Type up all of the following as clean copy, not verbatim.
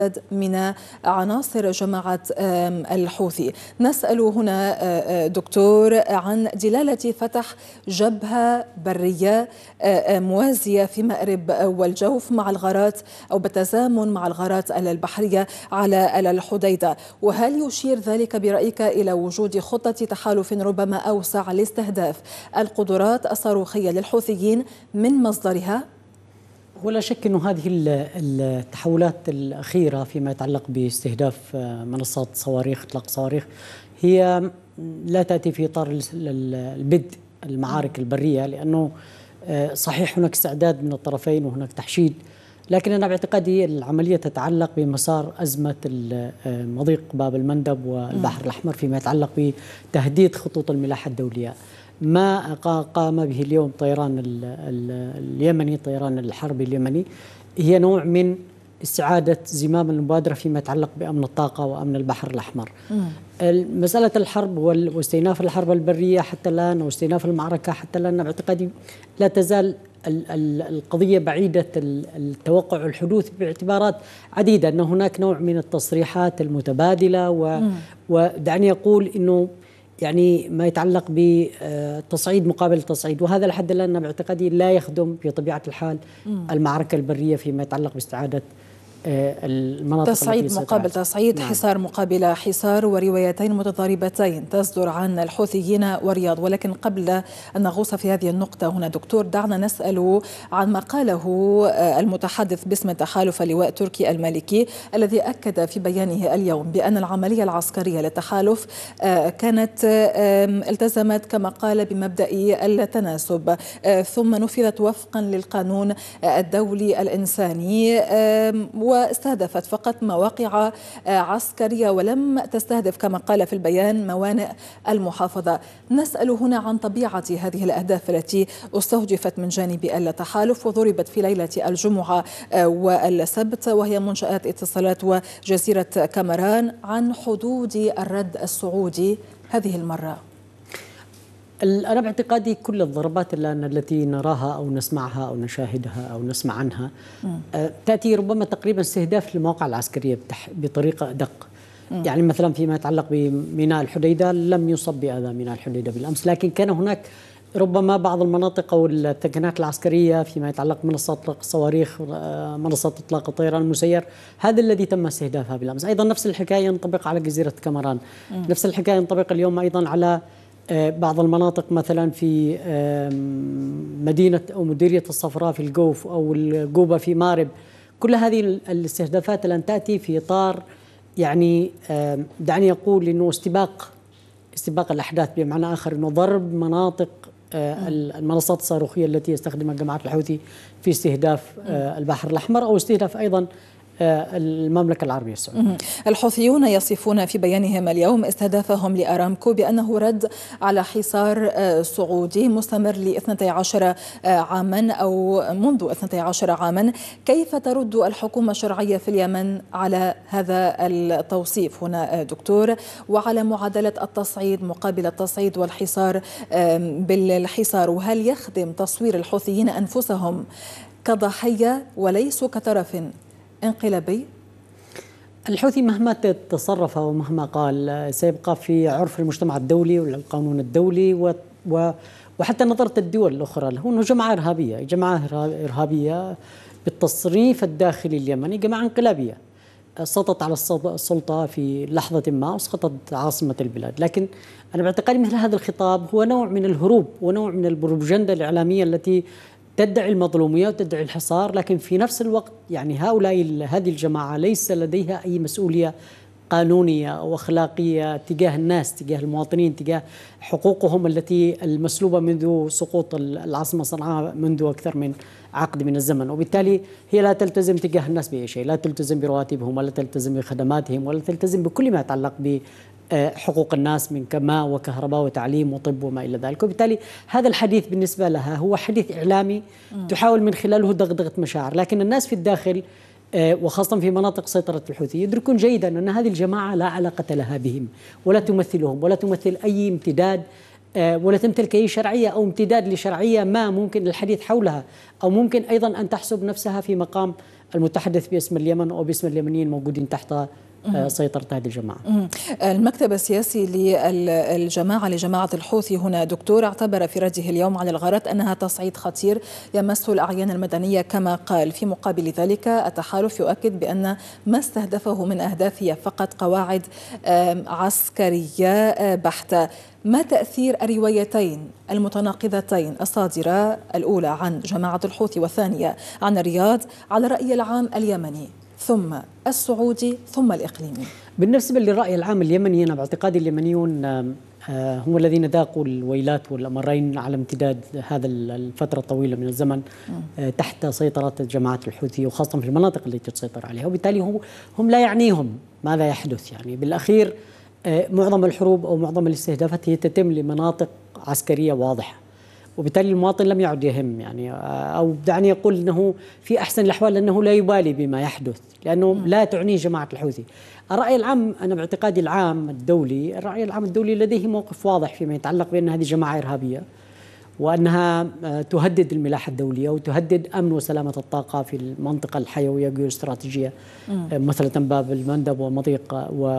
من عناصر جماعة الحوثي. نسأل هنا دكتور عن دلالة فتح جبهة برية موازية في مأرب والجوف مع الغارات أو بالتزامن مع الغارات البحرية على الحديدة، وهل يشير ذلك برأيك إلى وجود خطة تحالف ربما أوسع لاستهداف القدرات الصاروخية للحوثيين من مصدرها؟ ولا شك أن هذه التحولات الأخيرة فيما يتعلق باستهداف منصات صواريخ إطلاق صواريخ هي لا تأتي في إطار البدء المعارك البرية، لأنه صحيح هناك استعداد من الطرفين وهناك تحشيد، لكن أنا باعتقادي العملية تتعلق بمسار أزمة مضيق باب المندب والبحر الأحمر فيما يتعلق بتهديد خطوط الملاحة الدولية. ما قام به اليوم طيران اليمني، طيران الحرب اليمني، هي نوع من استعادة زمام المبادرة فيما يتعلق بأمن الطاقة وأمن البحر الأحمر. مسألة الحرب واستئناف الحرب البرية حتى الآن واستئناف المعركة حتى الآن باعتقادي لا تزال القضية بعيدة التوقع الحدوث باعتبارات عديدة، أن هناك نوع من التصريحات المتبادلة ودعني أقول أنه يعني ما يتعلق بتصعيد مقابل تصعيد، وهذا لحد الآن باعتقادي لا يخدم بطبيعة الحال المعركة البرية فيما يتعلق باستعادة المناطق تصعيد مقابل تصعيد. نعم. حصار مقابل حصار، وروايتين متضاربتين تصدر عن الحوثيين والرياض. ولكن قبل أن نغوص في هذه النقطة هنا دكتور، دعنا نسأل عن ما قاله المتحدث باسم التحالف اللواء تركي المالكي، الذي أكد في بيانه اليوم بأن العملية العسكرية للتحالف كانت التزمت كما قال بمبدأ التناسب، ثم نفذت وفقا للقانون الدولي الإنساني، واستهدفت فقط مواقع عسكرية ولم تستهدف كما قال في البيان موانئ المحافظة. نسأل هنا عن طبيعة هذه الأهداف التي استهدفت من جانب التحالف وضربت في ليلة الجمعة والسبت، وهي منشآت اتصالات وجزيرة كامران، عن حدود الرد السعودي هذه المرة. أنا باعتقادي كل الضربات التي نراها أو نسمعها أو نشاهدها أو نسمع عنها تأتي ربما تقريبا استهداف للمواقع العسكرية بطريقة أدق. يعني مثلا فيما يتعلق بميناء الحديدة لم يصب بأذى ميناء الحديدة بالأمس، لكن كان هناك ربما بعض المناطق أو الثكنات العسكرية فيما يتعلق منصات إطلاق الصواريخ، منصات إطلاق الطيران المسير، هذا الذي تم استهدافها بالأمس. أيضا نفس الحكاية ينطبق على جزيرة كامران، نفس الحكاية ينطبق اليوم أيضا على بعض المناطق مثلا في مدينة أو مديرية الصفراء في الجوف أو الجوبة في مارب. كل هذه الاستهدافات لن تأتي في إطار يعني دعني أقول أنه استباق الأحداث، بمعنى آخر أنه ضرب مناطق المنصات الصاروخية التي يستخدمها جماعة الحوثي في استهداف البحر الأحمر أو استهداف أيضا المملكة العربية السعودية. الحوثيون يصفون في بيانهم اليوم استهدافهم لأرامكو بأنه رد على حصار سعودي مستمر ل 12 عاما أو منذ 12 عاما. كيف ترد الحكومة الشرعية في اليمن على هذا التوصيف هنا دكتور، وعلى معادلة التصعيد مقابل التصعيد والحصار بالحصار؟ وهل يخدم تصوير الحوثيين أنفسهم كضحية وليسوا كطرف انقلابي؟ الحوثي مهما تصرف ومهما قال سيبقى في عرف المجتمع الدولي والقانون الدولي وحتى نظرة الدول الأخرى له أنه جماعة إرهابية، جماعة إرهابية بالتصنيف الداخلي اليمني، جماعة انقلابية سقطت على السلطة في لحظة ما وسقطت عاصمة البلاد. لكن أنا باعتقادي مثل هذا الخطاب هو نوع من الهروب ونوع من البروباغندا الإعلامية التي تدعي المظلومية وتدعي الحصار، لكن في نفس الوقت يعني هذه الجماعة ليس لديها أي مسؤولية قانونية أو أخلاقية تجاه الناس، تجاه المواطنين، تجاه حقوقهم التي المسلوبة منذ سقوط العاصمة صنعاء منذ أكثر من عقد من الزمن. وبالتالي هي لا تلتزم تجاه الناس بأي شيء، لا تلتزم برواتبهم ولا تلتزم بخدماتهم ولا تلتزم بكل ما يتعلق حقوق الناس من ماء وكهرباء وتعليم وطب وما إلى ذلك. وبالتالي هذا الحديث بالنسبة لها هو حديث إعلامي تحاول من خلاله دغدغة مشاعر، لكن الناس في الداخل وخاصة في مناطق سيطرة الحوثي يدركون جيدا أن هذه الجماعة لا علاقة لها بهم ولا تمثلهم ولا تمثل أي امتداد ولا تمتلك أي شرعية أو امتداد لشرعية ما ممكن الحديث حولها، أو ممكن أيضا أن تحسب نفسها في مقام المتحدث باسم اليمن أو باسم اليمنيين موجودين تحت سيطرة هذه الجماعة. المكتب السياسي لجماعة الحوثي هنا دكتور اعتبر في رده اليوم على الغارات أنها تصعيد خطير يمس الأعيان المدنية كما قال. في مقابل ذلك التحالف يؤكد بأن ما استهدفه من أهداف هي فقط قواعد عسكرية بحتة. ما تأثير الروايتين المتناقضتين الصادرة الأولى عن جماعة الحوثي والثانية عن الرياض على الرأي العام اليمني ثم السعودي ثم الإقليمي؟ بالنسبة للرأي العام اليمني، أنا باعتقادي اليمنيون هم الذين ذاقوا الويلات والأمرين على امتداد هذا الفترة الطويلة من الزمن تحت سيطرة جماعة الحوثي، وخاصة في المناطق التي تسيطر عليها، وبالتالي هم لا يعنيهم ماذا يحدث. يعني بالأخير معظم الحروب أو معظم الاستهدافات هي تتم لمناطق عسكرية واضحة، وبالتالي المواطن لم يعد يهم، يعني أو دعني أقول أنه في أحسن الأحوال أنه لا يبالي بما يحدث لأنه لا تعنيه جماعة الحوثي. الرأي العام، أنا باعتقادي العام الدولي، الرأي العام الدولي لديه موقف واضح فيما يتعلق بأن هذه جماعة إرهابية وأنها تهدد الملاحة الدولية وتهدد أمن وسلامة الطاقة في المنطقة الحيوية الجيوستراتيجية مثل باب المندب ومضيق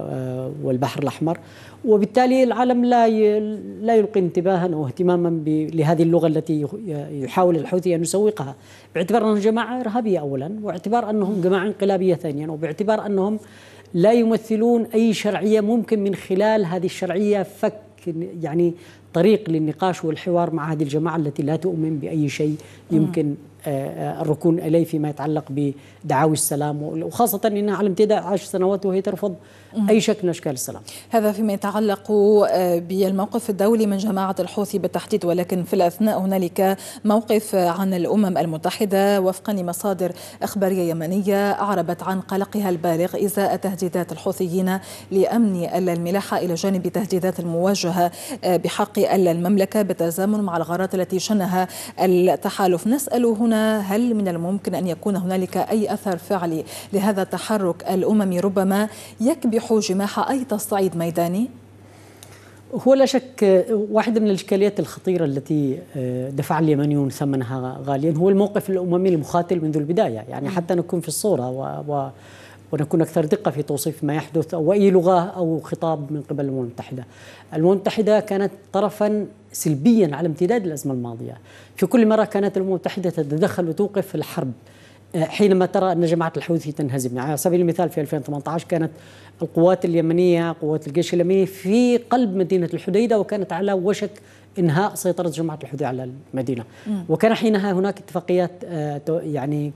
والبحر الأحمر، وبالتالي العالم لا يلقي انتباها أو اهتماما لهذه اللغة التي يحاول الحوثي أن يسوقها، باعتبار أنهم جماعة إرهابية أولا، واعتبار أنهم جماعة انقلابية ثانيا، وباعتبار أنهم لا يمثلون أي شرعية ممكن من خلال هذه الشرعية فك يعني طريق للنقاش والحوار مع هذه الجماعة التي لا تؤمن بأي شيء يمكن الركون إليه فيما يتعلق بدعاوي السلام، وخاصة أنها على امتداد 10 سنوات وهي ترفض أي شكل من أشكال السلام. هذا فيما يتعلق بالموقف الدولي من جماعة الحوثي بالتحديد، ولكن في الأثناء هنالك موقف عن الأمم المتحدة وفقا لمصادر إخبارية يمنية أعربت عن قلقها البالغ إزاء تهديدات الحوثيين لأمن الملاحة إلى جانب تهديدات الموجهة بحق المملكة بالتزامن مع الغارات التي شنها التحالف. نسأل هنا هل من الممكن أن يكون هنالك أي أثر فعلي لهذا التحرك الأممي ربما يكبح جماح أي تصعيد ميداني؟ هو لا شك واحدة من الإشكاليات الخطيرة التي دفع اليمنيون ثمنها غاليا هو الموقف الأممي المخاتل منذ البداية، يعني حتى نكون في الصورة ونكون أكثر دقة في توصيف ما يحدث أو أي لغة أو خطاب من قبل الأمم المتحدة. الأمم المتحدة كانت طرفا سلبيا على امتداد الأزمة الماضية، في كل مرة كانت الأمم المتحدة تتدخل وتوقف الحرب حينما ترى أن جماعة الحوثي تنهزم. يعني على سبيل المثال في 2018 كانت القوات اليمنية، قوات الجيش اليمني في قلب مدينة الحديدة وكانت على وشك إنهاء سيطرة جماعة الحوثي على المدينة، وكان حينها هناك اتفاقيات يعني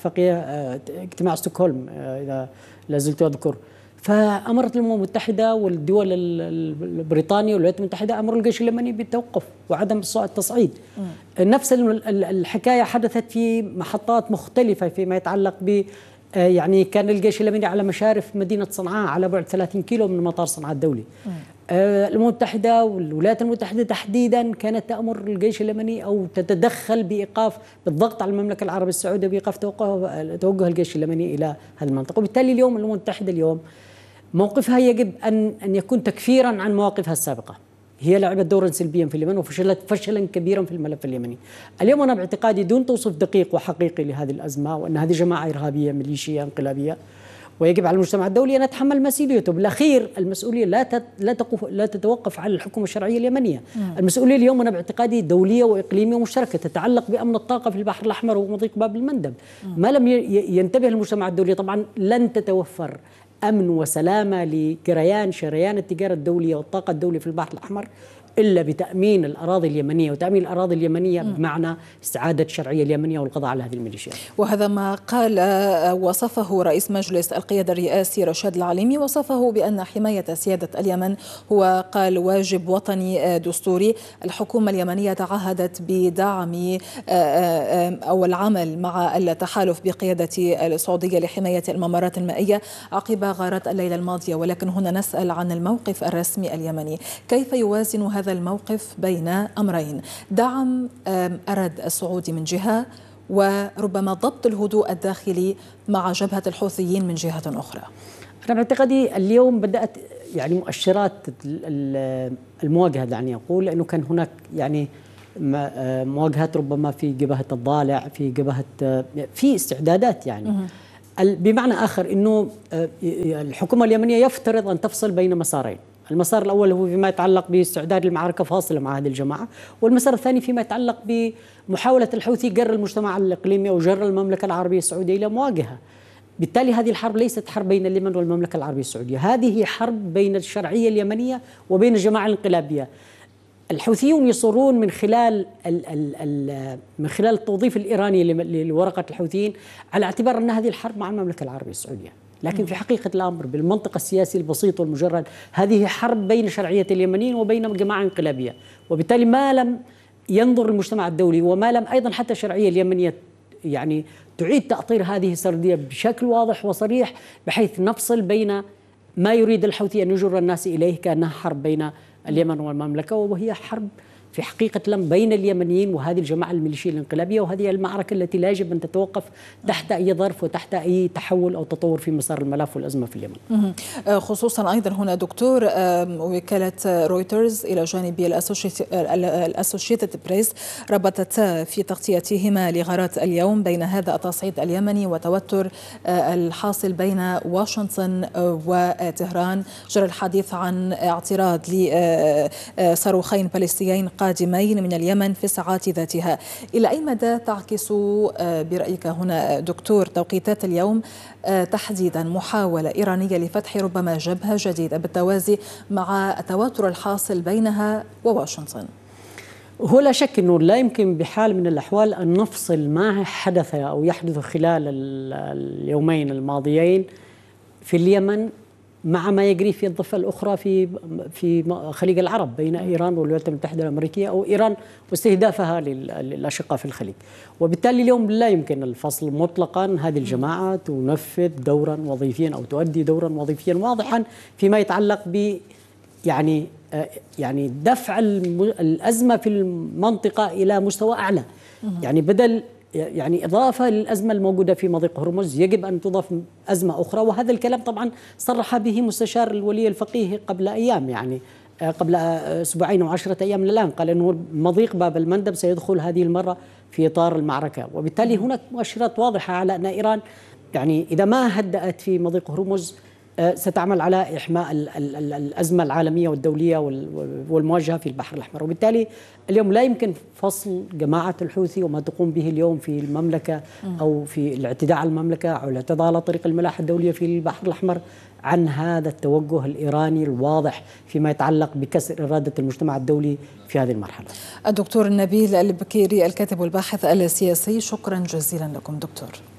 اجتماع ستوكهولم إذا لازلت أذكر، فأمرت الأمم المتحدة والدول البريطانية والولايات المتحدة أمروا الجيش اليمني بالتوقف وعدم التصعيد. نفس الحكاية حدثت في محطات مختلفة فيما يتعلق ب يعني كان الجيش اليمني على مشارف مدينة صنعاء على بعد 30 كيلو من مطار صنعاء الدولي. الأمم المتحدة والولايات المتحدة تحديدا كانت تأمر الجيش اليمني أو تتدخل بالضغط على المملكة العربية السعودية بإيقاف توجه الجيش اليمني إلى هذه المنطقة، وبالتالي اليوم الأمم المتحدة اليوم موقفها يجب أن يكون تكفيرا عن مواقفها السابقة. هي لعبت دورا سلبيا في اليمن وفشلت فشلا كبيرا في الملف اليمني. اليوم أنا باعتقادي دون توصيف دقيق وحقيقي لهذه الأزمة وأن هذه جماعة إرهابية ميليشية انقلابية، ويجب على المجتمع الدولي أن يتحمل مسؤوليته. بالأخير المسؤولية لا تتوقف على الحكومة الشرعية اليمنية. المسؤولية اليوم أنا باعتقادي دولية وإقليمية ومشتركة تتعلق بأمن الطاقة في البحر الأحمر ومضيق باب المندب. ما لم ينتبه المجتمع الدولي طبعا لن تتوفر أمن وسلامة لجريان شريان التجارة الدولية والطاقة الدولية في البحر الأحمر إلا بتأمين الأراضي اليمنية، وتأمين الأراضي اليمنية بمعنى استعادة الشرعية اليمنية والقضاء على هذه الميليشيات. وهذا ما قال وصفه رئيس مجلس القيادة الرئاسي رشاد العليمي، وصفه بأن حماية سيادة اليمن هو قال واجب وطني دستوري. الحكومة اليمنية تعهدت بدعم أو العمل مع التحالف بقيادة السعودية لحماية الممرات المائية عقب غارات الليلة الماضية، ولكن هنا نسأل عن الموقف الرسمي اليمني. كيف يوازن هذا الموقف بين أمرين: دعم أرد السعودي من جهة وربما ضبط الهدوء الداخلي مع جبهة الحوثيين من جهة أخرى؟ أنا باعتقادي اليوم بدأت يعني مؤشرات المواجهة، دعني أقول، لأنه كان هناك يعني مواجهات ربما في جبهة الضالع، في جبهة في استعدادات يعني بمعنى آخر أنه الحكومة اليمنية يفترض أن تفصل بين مسارين. المسار الأول هو فيما يتعلق باستعداد المعركة فاصلة مع هذه الجماعة، والمسار الثاني فيما يتعلق بمحاولة الحوثي جر المجتمع الإقليمي أو جر المملكة العربية السعودية إلى مواجهة. بالتالي هذه الحرب ليست حرب بين اليمن والمملكة العربية السعودية، هذه حرب بين الشرعية اليمنية وبين الجماعة الانقلابية. الحوثيون يصرون من خلال التوظيف الإيراني لورقة الحوثيين على اعتبار أن هذه الحرب مع المملكة العربية السعودية، لكن في حقيقة الأمر بالمنطق السياسي البسيط والمجرد هذه حرب بين شرعية اليمنيين وبين جماعة انقلابية. وبالتالي ما لم ينظر المجتمع الدولي وما لم أيضا حتى الشرعية اليمنية يعني تعيد تأطير هذه السردية بشكل واضح وصريح، بحيث نفصل بين ما يريد الحوثي أن يجر الناس إليه كأنها حرب بين اليمن والمملكة، وهي حرب في حقيقة الأمر بين اليمنيين وهذه الجماعة الميليشية الانقلابية، وهذه المعركة التي لا يجب أن تتوقف تحت أي ظرف وتحت أي تحول أو تطور في مسار الملف والأزمة في اليمن. خصوصا أيضا هنا دكتور، وكالة رويترز إلى جانب الأسوشيتد بريس ربطت في تغطيتهما لغارات اليوم بين هذا التصعيد اليمني وتوتر الحاصل بين واشنطن وطهران. جرى الحديث عن اعتراض لصاروخين باليستيين قادمين من اليمن في الساعات ذاتها. إلى أي مدى تعكس برأيك هنا دكتور توقيتات اليوم تحديدا محاولة إيرانية لفتح ربما جبهة جديدة بالتوازي مع التوتر الحاصل بينها وواشنطن؟ هو لا شك أنه لا يمكن بحال من الأحوال أن نفصل ما حدث أو يحدث خلال اليومين الماضيين في اليمن مع ما يجري في الضفة الأخرى في خليج العرب بين إيران والولايات المتحدة الأمريكية، أو إيران واستهدافها للأشقاء في الخليج. وبالتالي اليوم لا يمكن الفصل مطلقا. هذه الجماعة تنفذ دورا وظيفيا أو تؤدي دورا وظيفيا واضحا فيما يتعلق ب يعني دفع الأزمة في المنطقة إلى مستوى أعلى. يعني بدل إضافة للأزمة الموجودة في مضيق هرمز يجب أن تضاف أزمة أخرى، وهذا الكلام طبعا صرح به مستشار الولي الفقيه قبل أيام، يعني قبل أسبوعين و10 أيام من الآن، قال أنه مضيق باب المندب سيدخل هذه المرة في إطار المعركة. وبالتالي هناك مؤشرات واضحة على أن إيران يعني إذا ما هدأت في مضيق هرمز ستعمل على إحماء الأزمة العالمية والدولية والمواجهة في البحر الأحمر. وبالتالي اليوم لا يمكن فصل جماعة الحوثي وما تقوم به اليوم في المملكة أو في الاعتداء على المملكة أو الاعتداء على طريق الملاحة الدولية في البحر الأحمر عن هذا التوجه الإيراني الواضح فيما يتعلق بكسر إرادة المجتمع الدولي في هذه المرحلة. الدكتور نبيل البكيري الكاتب والباحث السياسي، شكرا جزيلا لكم دكتور.